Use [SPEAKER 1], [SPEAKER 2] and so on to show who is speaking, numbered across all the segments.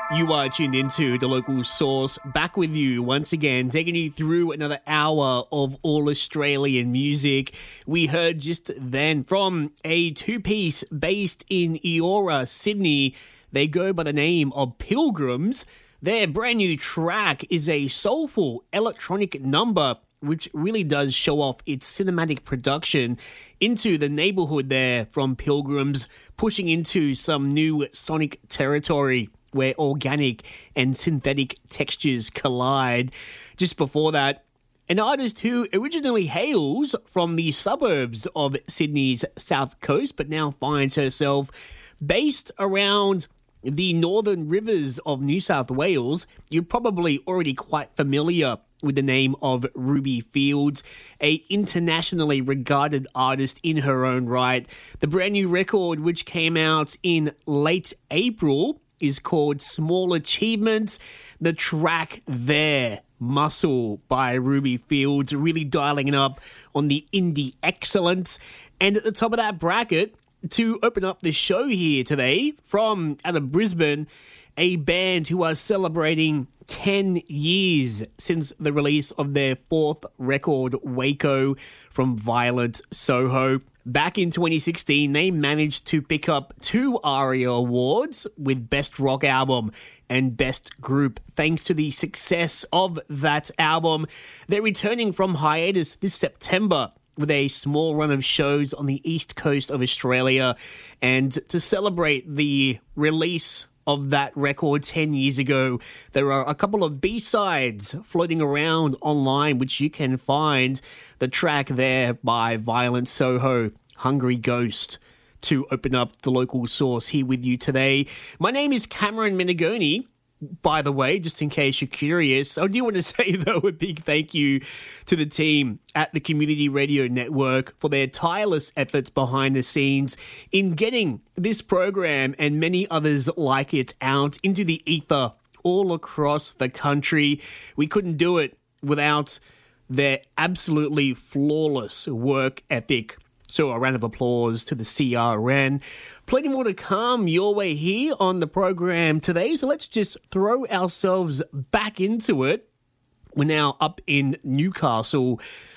[SPEAKER 1] You are tuned into The Local Source, back with you once again, taking you through another hour of all Australian music. We heard just then from a two-piece based in Eora, Sydney. They go by the name of Pilgrims. Their brand new track is a soulful electronic number which really does show off its cinematic production into the neighborhood there from Pilgrims, pushing into some new sonic territory where organic and synthetic textures collide. Just before that, an artist who originally hails from the suburbs of Sydney's south coast, but now finds herself based around the northern rivers of New South Wales. You're probably already quite familiar with the name of Ruby Fields, a internationally regarded artist in her own right. The brand new record, which came out in late April, is called Small Achievements. The track there, Muscle by Ruby Fields, really dialing it up on the indie excellence. And at the top of that bracket, to open up the show here today, from out of Brisbane, a band who are celebrating 10 years since the release of their fourth record, Waco, from Violent Soho. Back in 2016, they managed to pick up 2 ARIA awards with Best Rock Album and Best Group. Thanks to the success of that album, they're returning from hiatus this September with a small run of shows on the east coast of Australia. And to celebrate the release of that record 10 years ago, there are a couple of B-sides floating around online which you can find. The track there by Violent Soho, Hungry Ghost, to open up The Local Source here with you today. My name is Cameron Menegoni. By the way, just in case you're curious, I do want to say, though, a big thank you to the team at the Community Radio Network for their tireless efforts behind the scenes in getting this program and many others like it out into the ether all across the country. We couldn't do it without their absolutely flawless work ethic. So a round of applause to the CRN. Plenty more to come your way here on the program today, so let's just throw ourselves back into it. We're now up in Newcastle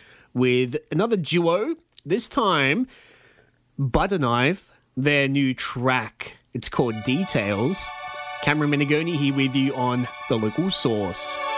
[SPEAKER 1] with another duo, this time Butter Knife, their new track. It's called Details. Cameron Menegoni here with you on The Local Source.